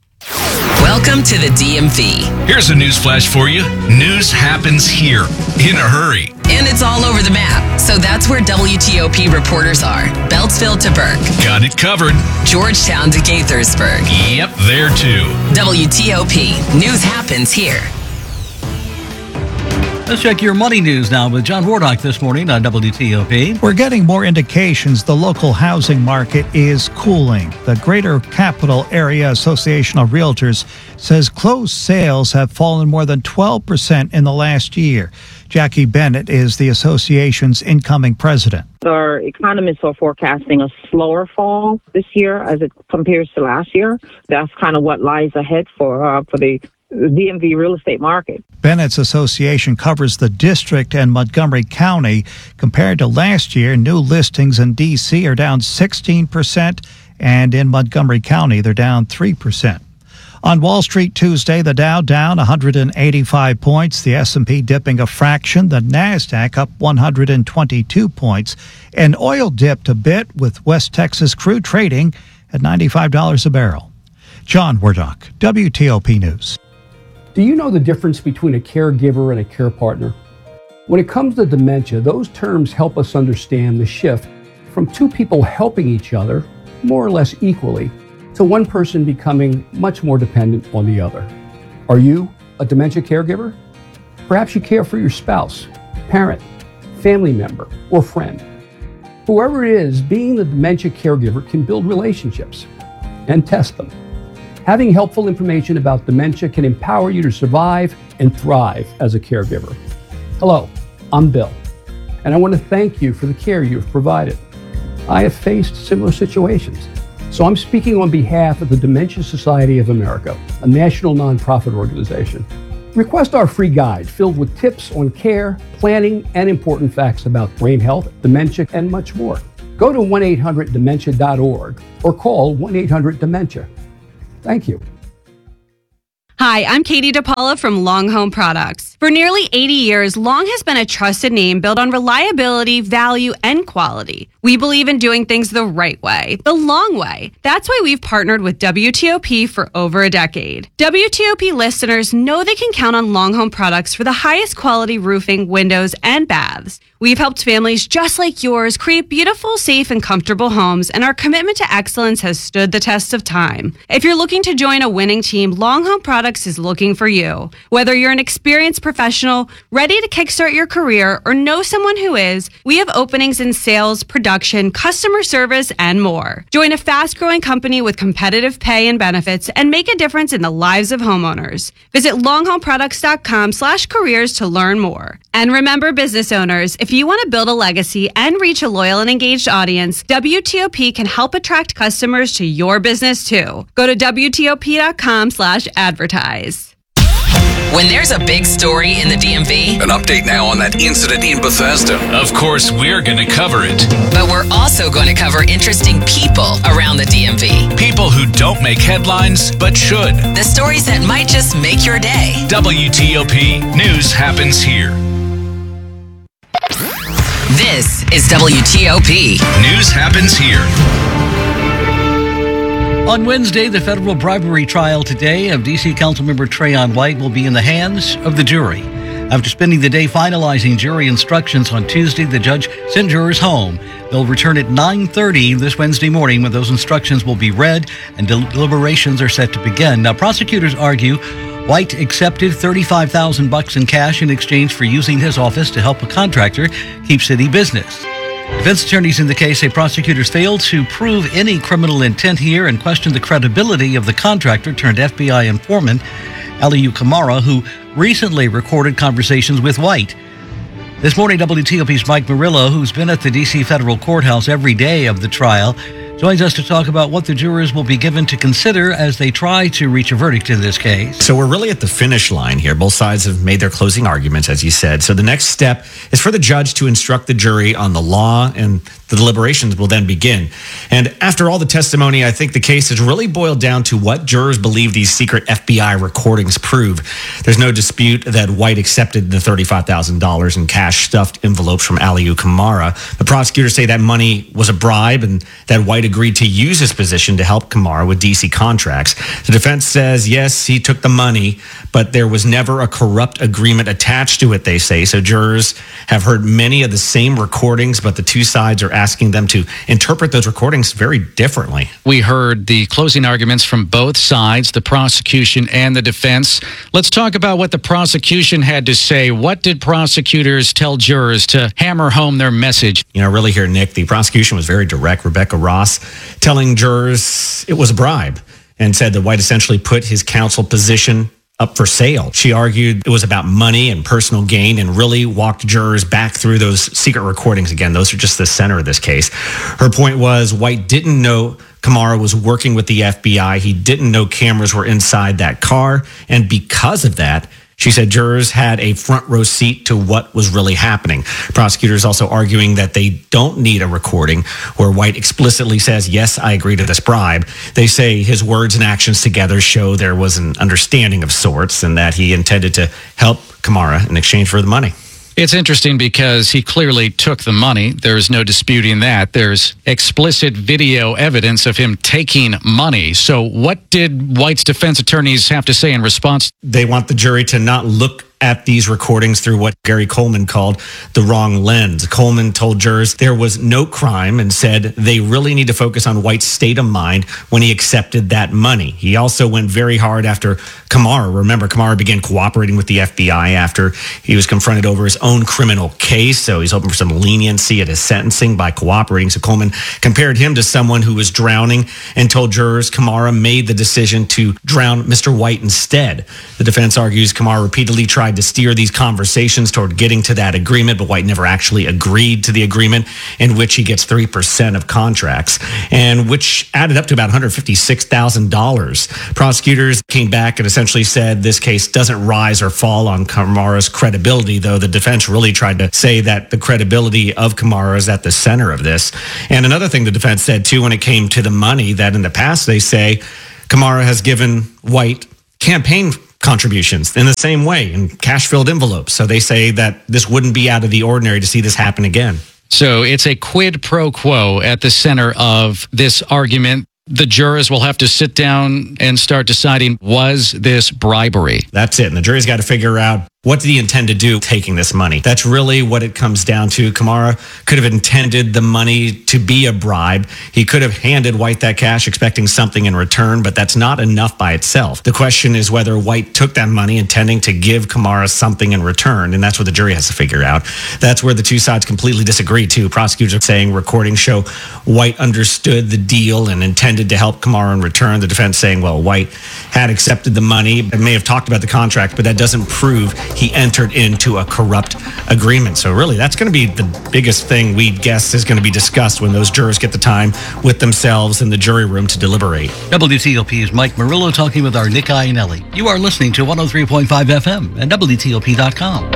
Welcome to the D M V. Here's a news flash for you. News happens here in a hurry. And it's all over the map. So that's where W T O P reporters are. Beltsville to Burke. Got it covered. Georgetown to Gaithersburg. Yep, there too. W T O P. News happens here. Let's check your money news now with John Wardock this morning on W T O P. We're getting more indications the local housing market is cooling. The Greater Capital Area Association of Realtors says closed sales have fallen more than twelve percent in the last year. Jackie Bennett is the association's incoming president. Our economists are forecasting a slower fall this year as it compares to last year. That's kind of what lies ahead for uh, for the D M V real estate market. Bennett's association covers the district and Montgomery County. Compared to last year, new listings in D C are down sixteen percent, and in Montgomery County, they're down three percent. On Wall Street Tuesday, the Dow down one hundred eighty-five points, the S and P dipping a fraction, the NASDAQ up one hundred twenty-two points, and oil dipped a bit with West Texas crude trading at ninety-five dollars a barrel. John Wardock, W T O P News. Do you know the difference between a caregiver and a care partner? When it comes to dementia, those terms help us understand the shift from two people helping each other, more or less equally, to one person becoming much more dependent on the other. Are you a dementia caregiver? Perhaps you care for your spouse, parent, family member, or friend. Whoever it is, being the dementia caregiver can build relationships and test them. Having helpful information about dementia can empower you to survive and thrive as a caregiver. Hello, I'm Bill. and I want to thank you for the care you've provided. I have faced similar situations, so I'm speaking on behalf of the Dementia Society of America, a national nonprofit organization. Request our free guide filled with tips on care, planning, and important facts about brain health, dementia, and much more. Go to one eight hundred dementia dot org or call one eight hundred dementia. Thank you. Hi, I'm Katie DePaula from Long Home Products. For nearly eighty years, Long has been a trusted name built on reliability, value, and quality. We believe in doing things the right way, the long way. That's why we've partnered with W T O P for over a decade. W T O P listeners know they can count on Long Home Products for the highest quality roofing, windows, and baths. We've helped families just like yours create beautiful, safe, and comfortable homes, and our commitment to excellence has stood the test of time. If you're looking to join a winning team, Long Home Products is looking for you. Whether you're an experienced professional, ready to kickstart your career, or know someone who is, we have openings in sales, production, customer service, and more. Join a fast-growing company with competitive pay and benefits and make a difference in the lives of homeowners. Visit longhomeproducts.com slash careers to learn more. And remember, business owners, if you want to build a legacy and reach a loyal and engaged audience, W T O P can help attract customers to your business too. Go to W T O P dot com slash advertise. When there's a big story in the D M V, an update now on that incident in Bethesda. Of course, we're going to cover it. But we're also going to cover interesting people around the D M V. People who don't make headlines, but should. The stories that might just make your day. W T O P News happens here. This is W T O P. News happens here. On Wednesday, the federal bribery trial today of D C Councilmember Trayon White will be in the hands of the jury. After spending the day finalizing jury instructions on Tuesday, the judge sent jurors home. They'll return at nine thirty this Wednesday morning when those instructions will be read and deliberations are set to begin. Now, prosecutors argue White accepted thirty-five thousand bucks in cash in exchange for using his office to help a contractor keep city business. Defense attorneys in the case say prosecutors failed to prove any criminal intent here and questioned the credibility of the contractor turned F B I informant, Aliyu Kamara, who recently recorded conversations with White. This morning, W T O P's Mike Murillo, who's been at the D C federal courthouse every day of the trial, joins us to talk about what the jurors will be given to consider as they try to reach a verdict in this case. So we're really at the finish line here. Both sides have made their closing arguments, as you said. So the next step is for the judge to instruct the jury on the law, and the deliberations will then begin. And after all the testimony, I think the case has really boiled down to what jurors believe these secret F B I recordings prove. There's no dispute that White accepted the thirty-five thousand dollars in cash stuffed envelopes from Aliyu Kamara. The prosecutors say that money was a bribe and that White agreed to use his position to help Kamara with D C contracts. The defense says, yes, he took the money, but there was never a corrupt agreement attached to it, they say. So jurors have heard many of the same recordings, but the two sides are asking them to interpret those recordings very differently. We heard the closing arguments from both sides, the prosecution and the defense. Let's talk about what the prosecution had to say. What did prosecutors tell jurors to hammer home their message? You know, really here, Nick, the prosecution was very direct. Rebecca Ross telling jurors it was a bribe and said that White essentially put his counsel position up for sale. She argued it was about money and personal gain and really walked jurors back through those secret recordings again. Those are just the center of this case. Her point was White didn't know Kamara was working with the F B I. He didn't know cameras were inside that car. And because of that, she said jurors had a front row seat to what was really happening. Prosecutors also arguing that they don't need a recording where White explicitly says, yes, I agree to this bribe. They say his words and actions together show there was an understanding of sorts and that he intended to help Kamara in exchange for the money. It's interesting because he clearly took the money. There's no disputing that. There's explicit video evidence of him taking money. So what did White's defense attorneys have to say in response? They want the jury to not look at these recordings through what Gary Coleman called the wrong lens. Coleman told jurors there was no crime and said they really need to focus on White's state of mind when he accepted that money. He also went very hard after Kamara. Remember, Kamara began cooperating with the F B I after he was confronted over his own criminal case, so he's hoping for some leniency at his sentencing by cooperating. So Coleman compared him to someone who was drowning and told jurors Kamara made the decision to drown Mister White instead. The defense argues Kamara repeatedly tried tried to steer these conversations toward getting to that agreement, but White never actually agreed to the agreement in which he gets three percent of contracts, and which added up to about one hundred fifty-six thousand dollars. Prosecutors came back and essentially said this case doesn't rise or fall on Kamara's credibility, though the defense really tried to say that the credibility of Kamara is at the center of this. And another thing the defense said, too, when it came to the money, that in the past they say Kamara has given White campaign contributions in the same way in cash-filled envelopes. So they say that this wouldn't be out of the ordinary to see this happen again. So it's a quid pro quo at the center of this argument. The jurors will have to sit down and start deciding, was this bribery? That's it. And the jury's got to figure out, what did he intend to do taking this money? That's really what it comes down to. Kamara could have intended the money to be a bribe. He could have handed White that cash expecting something in return, but that's not enough by itself. The question is whether White took that money intending to give Kamara something in return, and that's what the jury has to figure out. That's where the two sides completely disagree, too. Prosecutors are saying recordings show White understood the deal and intended to help Kamara in return. The defense saying, well, White had accepted the money and may have talked about the contract, but that doesn't prove he entered into a corrupt agreement. So really, that's going to be the biggest thing we guess is going to be discussed when those jurors get the time with themselves in the jury room to deliberate. W T O P's Mike Murillo talking with our Nick Iannelli. You are listening to one oh three point five F M and W T O P dot com.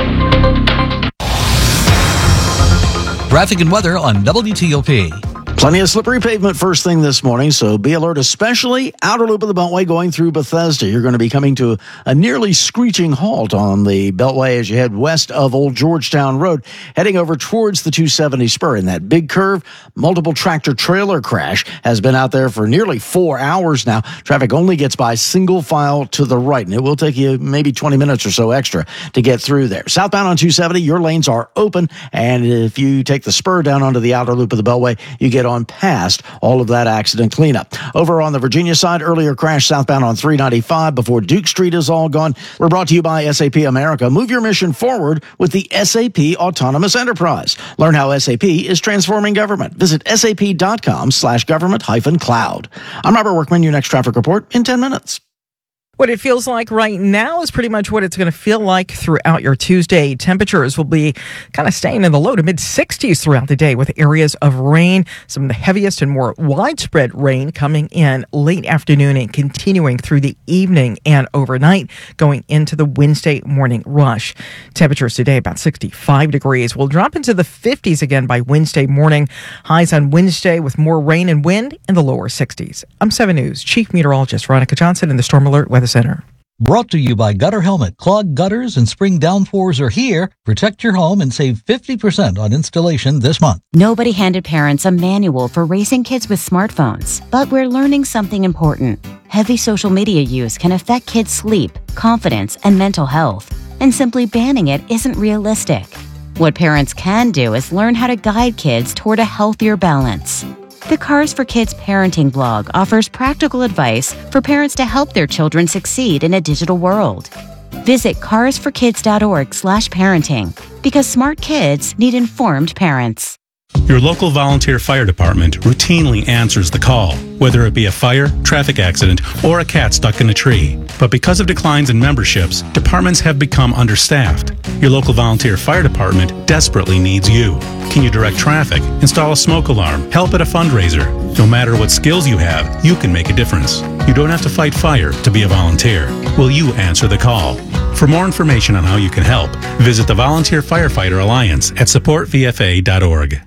Traffic and weather on W T O P. Plenty of slippery pavement first thing this morning, so be alert, especially outer loop of the Beltway going through Bethesda. You're going to be coming to a nearly screeching halt on the Beltway as you head west of Old Georgetown Road, heading over towards the two seventy spur. In that big curve, multiple tractor trailer crash has been out there for nearly four hours now. Traffic only gets by single file to the right, and it will take you maybe twenty minutes or so extra to get through there. Southbound on two seventy, your lanes are open, and if you take the spur down onto the outer loop of the Beltway, you get on past all of that accident cleanup. Over on the Virginia side, earlier crash southbound on three ninety-five before Duke Street is all gone. We're brought to you by S A P America. Move your mission forward with the S A P Autonomous Enterprise. Learn how S A P is transforming government. Visit sap.com slash government hyphen cloud. I'm Robert Workman, your next traffic report in ten minutes. What it feels like right now is pretty much what it's going to feel like throughout your Tuesday. Temperatures will be kind of staying in the low to mid sixties throughout the day with areas of rain. Some of the heaviest and more widespread rain coming in late afternoon and continuing through the evening and overnight going into the Wednesday morning rush. Temperatures today about sixty-five degrees. Will drop into the fifties again by Wednesday morning. Highs on Wednesday with more rain and wind in the lower sixties. I'm seven News Chief Meteorologist Veronica Johnson in the Storm Alert Weather Center. Brought to you by Gutter Helmet. Clogged gutters and spring downpours are here. Protect your home and save fifty percent on installation this month. Nobody handed parents a manual for raising kids with smartphones, but we're learning something important. Heavy social media use can affect kids' sleep, confidence, and mental health, and simply banning it isn't realistic. What parents can do is learn how to guide kids toward a healthier balance. The Cars for Kids parenting blog offers practical advice for parents to help their children succeed in a digital world. Visit cars for kids dot org slash parenting because smart kids need informed parents. Your local volunteer fire department routinely answers the call, whether it be a fire, traffic accident, or a cat stuck in a tree. But because of declines in memberships, departments have become understaffed. Your local volunteer fire department desperately needs you. Can you direct traffic, install a smoke alarm, help at a fundraiser? No matter what skills you have, you can make a difference. You don't have to fight fire to be a volunteer. Will you answer the call? For more information on how you can help, visit the Volunteer Firefighter Alliance at support v f a dot org.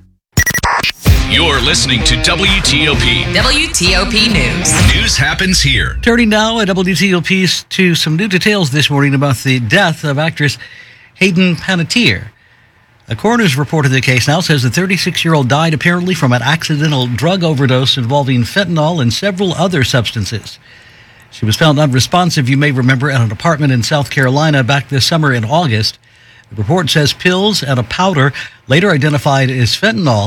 You're listening to W T O P. W T O P News. News happens here. Turning now at W T O P to some new details this morning about the death of actress Hayden Panettiere. A coroner's report of the case now says the thirty-six-year-old died apparently from an accidental drug overdose involving fentanyl and several other substances. She was found unresponsive, you may remember, at an apartment in South Carolina back this summer in August. The report says pills and a powder, later identified as fentanyl,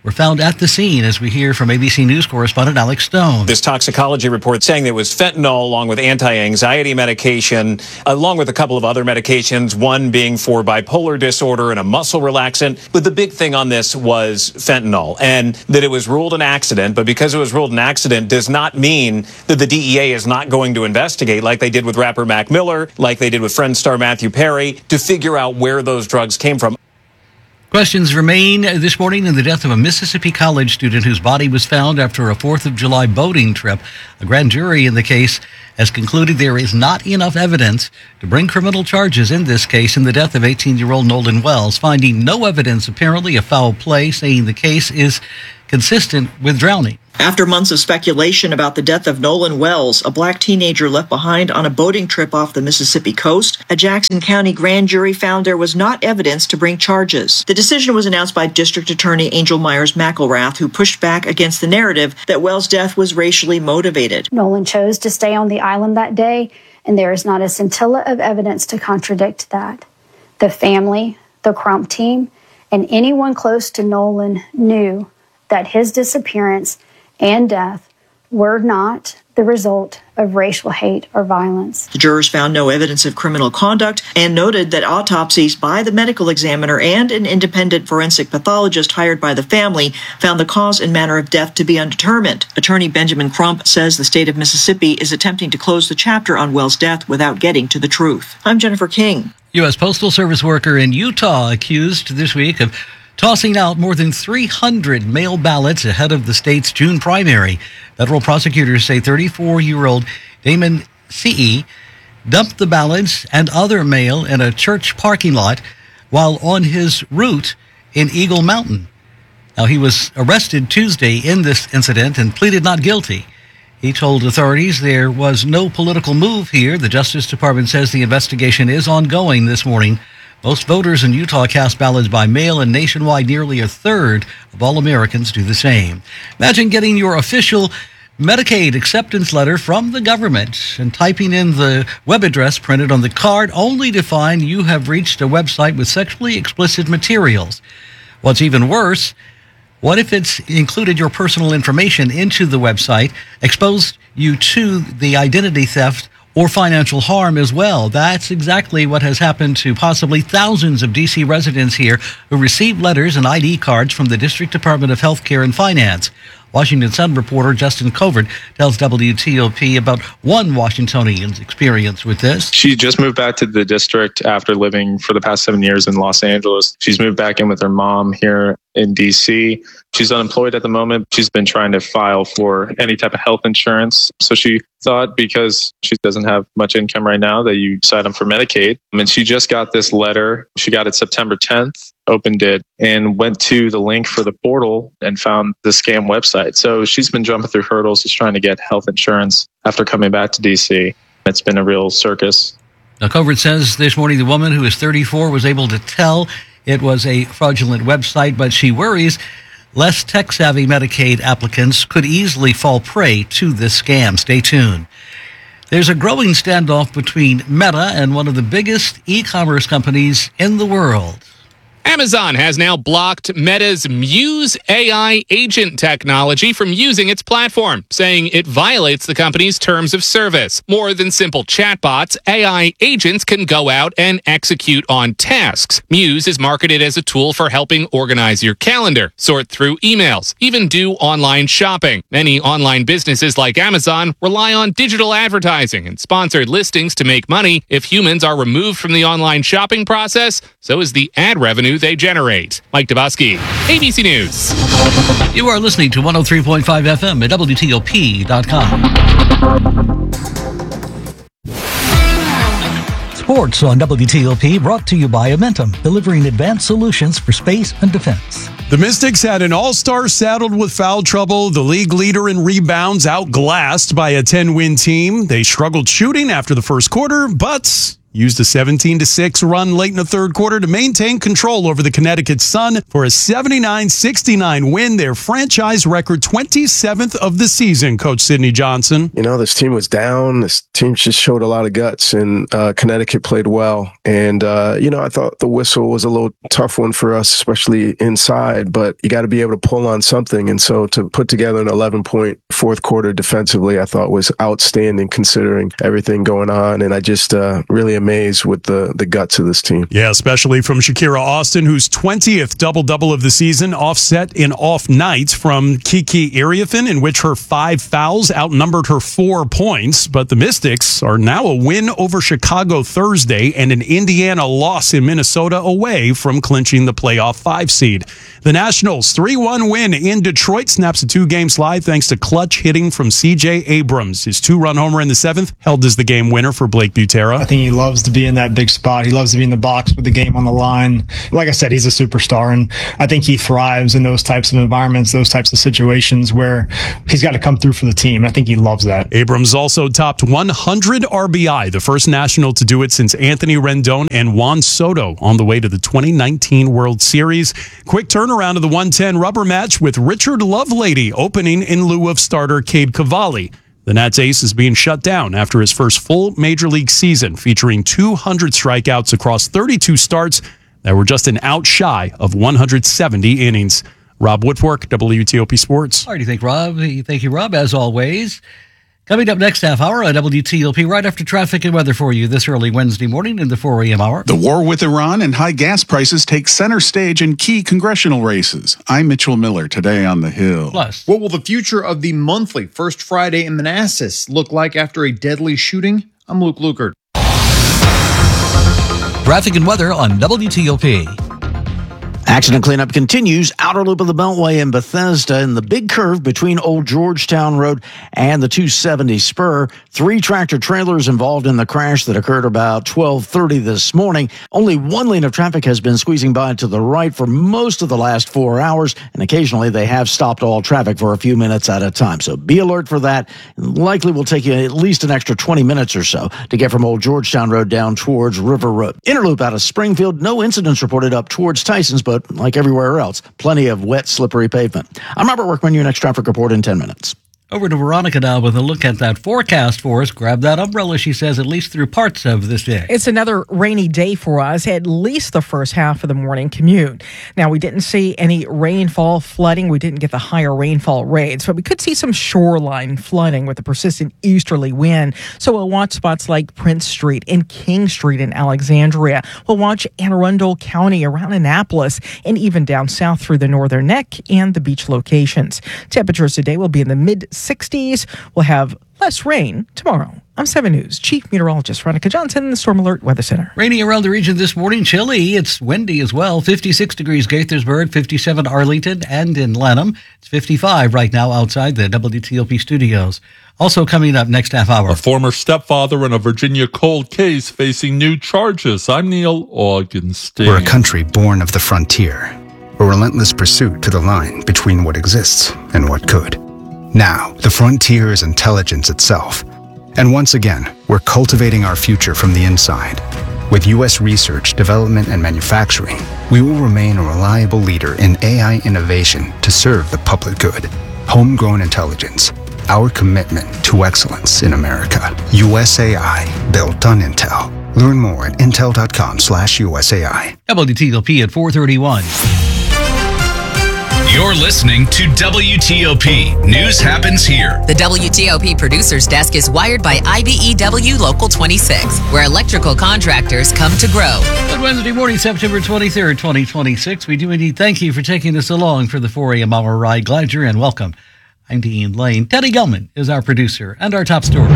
were found at the scene, as we hear from A B C News correspondent Alex Stone. This toxicology report saying there was fentanyl along with anti-anxiety medication, along with a couple of other medications, one being for bipolar disorder and a muscle relaxant. But the big thing on this was fentanyl, and that it was ruled an accident. But because it was ruled an accident does not mean that the D E A is not going to investigate, like they did with rapper Mac Miller, like they did with Friends star Matthew Perry, to figure out where those drugs came from. Questions remain this morning in the death of a Mississippi college student whose body was found after a fourth of July boating trip. A grand jury in the case has concluded there is not enough evidence to bring criminal charges in this case in the death of eighteen-year-old Nolan Wells, finding no evidence apparently of foul play, saying the case is consistent with drowning. After months of speculation about the death of Nolan Wells, a black teenager left behind on a boating trip off the Mississippi coast, a Jackson County grand jury found there was not evidence to bring charges. The decision was announced by District Attorney Angel Myers McElrath, who pushed back against the narrative that Wells' death was racially motivated. Nolan chose to stay on the island that day, and there is not a scintilla of evidence to contradict that. The family, the Crump team, and anyone close to Nolan knew that his disappearance and death were not the result of racial hate or violence. The jurors found no evidence of criminal conduct and noted that autopsies by the medical examiner and an independent forensic pathologist hired by the family found the cause and manner of death to be undetermined. Attorney Benjamin Crump says the state of Mississippi is attempting to close the chapter on Wells' death without getting to the truth. I'm Jennifer King. U S Postal Service worker in Utah accused this week of tossing out more than three hundred mail ballots ahead of the state's June primary. Federal prosecutors say thirty-four-year-old Damon C E dumped the ballots and other mail in a church parking lot while on his route in Eagle Mountain. Now, he was arrested Tuesday in this incident and pleaded not guilty. He told authorities there was no political move here. The Justice Department says the investigation is ongoing this morning. Most voters in Utah cast ballots by mail, and nationwide, nearly a third of all Americans do the same. Imagine getting your official Medicaid acceptance letter from the government and typing in the web address printed on the card, only to find you have reached a website with sexually explicit materials. What's even worse, what if it's included your personal information into the website, exposed you to the identity theft or financial harm as well? That's exactly what has happened to possibly thousands of D C residents here who received letters and I D cards from the District Department of Health Care and Finance. Washington Sun reporter Justin Covert tells W T O P about one Washingtonian's experience with this. She just moved back to the district after living for the past seven years in Los Angeles. She's moved back in with her mom here in D C. She's unemployed at the moment. She's been trying to file for any type of health insurance. So she thought, because she doesn't have much income right now, that you sign up for Medicaid. And she just got this letter. She got it September tenth, opened it, and went to the link for the portal and found the scam website. So she's been jumping through hurdles, just trying to get health insurance after coming back to D C. It's been a real circus. Now, Covert says this morning the woman, who is thirty-four, was able to tell it was a fraudulent website, but she worries less tech-savvy Medicaid applicants could easily fall prey to this scam. Stay tuned. There's a growing standoff between Meta and one of the biggest e-commerce companies in the world. Amazon has now blocked Meta's Muse A I agent technology from using its platform, saying it violates the company's terms of service. More than simple chatbots, A I agents can go out and execute on tasks. Muse is marketed as a tool for helping organize your calendar, sort through emails, even do online shopping. Many online businesses like Amazon rely on digital advertising and sponsored listings to make money. If humans are removed from the online shopping process, so is the ad revenue they generate. Mike Dabowski, A B C News. You are listening to one oh three point five F M at W T O P dot com. Sports on W T O P, brought to you by Amentum, delivering advanced solutions for space and defense. The Mystics had an all-star saddled with foul trouble. The league leader in rebounds outglassed by a ten-win team. They struggled shooting after the first quarter, but used a seventeen to six run late in the third quarter to maintain control over the Connecticut Sun for a seventy-nine sixty-nine win, their franchise record twenty-seventh of the season, Coach Sidney Johnson. You know, this team was down. This team just showed a lot of guts, and uh, Connecticut played well. And, uh, you know, I thought the whistle was a little tough one for us, especially inside, but you got to be able to pull on something. And so to put together an eleven-point fourth quarter defensively, I thought was outstanding considering everything going on. And I just uh, really amazed with the, the guts of this team. Yeah, especially from Shakira Austin, whose twentieth double-double of the season, offset in off nights from Kiki Iriafen, in which her five fouls outnumbered her four points. But the Mystics are now a win over Chicago Thursday and an Indiana loss in Minnesota away from clinching the playoff five seed. The Nationals' three one win in Detroit snaps a two-game slide thanks to clutch hitting from C J Abrams. His two-run homer in the seventh held as the game winner for Blake Butera. I think he loves to be in that big spot. He loves to be in the box with the game on the line. Like I said, he's a superstar, and I think he thrives in those types of environments, those types of situations where he's got to come through for the team. I think he loves that. Abrams also topped one hundred R B I, the first National to do it since Anthony Rendon and Juan Soto on the way to the twenty nineteen World Series. Quick turnaround of the one ten rubber match with Richard Lovelady opening in lieu of starter Cade Cavalli. The Nats ace is being shut down after his first full major league season, featuring two hundred strikeouts across thirty-two starts that were just an out shy of one hundred seventy innings. Rob Woodfork, W T O P Sports. All right, thank you, Rob. Thank you, Rob, as always. Coming up next half hour on W T O P, right after traffic and weather for you this early Wednesday morning in the four a.m. hour. The war with Iran and high gas prices take center stage in key congressional races. I'm Mitchell Miller, today on The Hill. Plus, what will the future of the monthly First Friday in Manassas look like after a deadly shooting? I'm Luke Lukert. Traffic and weather on W T O P. Accident cleanup continues. Outer loop of the Beltway in Bethesda in the big curve between Old Georgetown Road and the two seventy spur. Three tractor trailers involved in the crash that occurred about twelve thirty this morning. Only one lane of traffic has been squeezing by to the right for most of the last four hours, and occasionally they have stopped all traffic for a few minutes at a time. So be alert for that. Likely will take you at least an extra twenty minutes or so to get from Old Georgetown Road down towards River Road. Inner loop out of Springfield. No incidents reported up towards Tyson's, but like everywhere else, plenty of wet, slippery pavement. I'm Robert Workman, your next traffic report in ten minutes. Over to Veronica now with a look at that forecast for us. Grab that umbrella, she says, at least through parts of this day. It's another rainy day for us, at least the first half of the morning commute. Now, we didn't see any rainfall flooding. We didn't get the higher rainfall rates, but we could see some shoreline flooding with a persistent easterly wind. So we'll watch spots like Prince Street and King Street in Alexandria. We'll watch Anne Arundel County around Annapolis and even down south through the Northern Neck and the beach locations. Temperatures today will be in the mid sixties. We'll have less rain tomorrow. I'm seven News Chief Meteorologist Veronica Johnson in the Storm Alert Weather Center. Rainy around the region this morning. Chilly. It's windy as well. fifty-six degrees Gaithersburg, fifty-seven Arlington, and in Lanham. It's fifty-five right now outside the W T O P studios. Also coming up next half hour. A former stepfather in a Virginia cold case facing new charges. I'm Neil Augenstein. We're a country born of the frontier. A relentless pursuit to the line between what exists and what could. Now, the frontier is intelligence itself. And once again, we're cultivating our future from the inside. With U S research, development, and manufacturing, we will remain a reliable leader in A I innovation to serve the public good. Homegrown intelligence, our commitment to excellence in America. U S A I, built on Intel. Learn more at intel.com slash USAI. W T O P at four thirty-one. You're listening to W T O P. News happens here. The W T O P producer's desk is wired by I B E W Local twenty-six, where electrical contractors come to grow. Good Wednesday morning, September twenty-third, twenty twenty-six. We do indeed thank you for taking us along for the four a.m. hour ride. Glad you're in. Welcome. I'm Dean Lane. Teddy Gelman is our producer and our top story.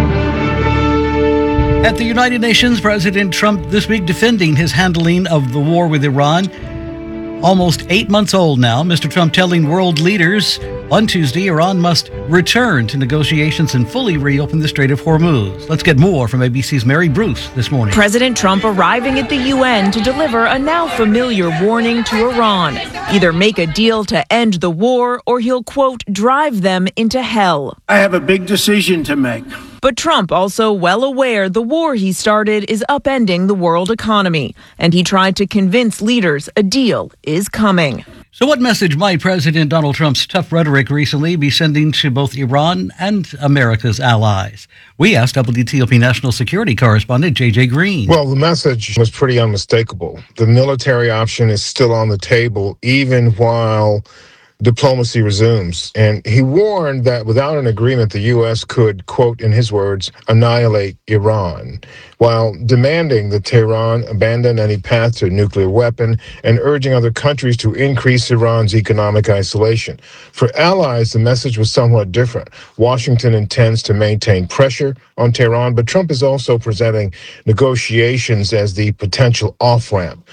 At the United Nations, President Trump this week defending his handling of the war with Iran. Almost eight months old now, Mister Trump telling world leaders on Tuesday Iran must return to negotiations and fully reopen the Strait of Hormuz. Let's get more from A B C's Mary Bruce this morning. President Trump arriving at the U N to deliver a now familiar warning to Iran. Either make a deal to end the war or he'll, quote, drive them into hell. I have a big decision to make. But Trump also well aware the war he started is upending the world economy, and he tried to convince leaders a deal is coming. So what message might President Donald Trump's tough rhetoric recently be sending to both Iran and America's allies? We asked W T O P national security correspondent J J Green. Well, the message was pretty unmistakable. The military option is still on the table, even while diplomacy resumes. And he warned that without an agreement, the U S could, quote, in his words, annihilate Iran, while demanding that Tehran abandon any path to a nuclear weapon and urging other countries to increase Iran's economic isolation. For allies, the message was somewhat different. Washington intends to maintain pressure on Tehran, but Trump is also presenting negotiations as the potential off-ramp.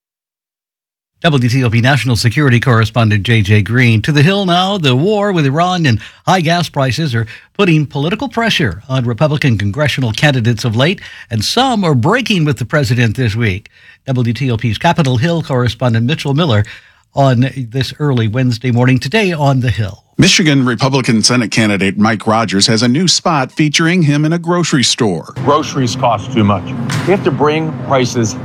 W T O P national security correspondent J J Green. To the Hill now. The war with Iran and high gas prices are putting political pressure on Republican congressional candidates of late, and some are breaking with the president this week. W T O P's Capitol Hill correspondent Mitchell Miller on this early Wednesday morning today on the Hill. Michigan Republican Senate candidate Mike Rogers has a new spot featuring him in a grocery store. Groceries cost too much. We have to bring prices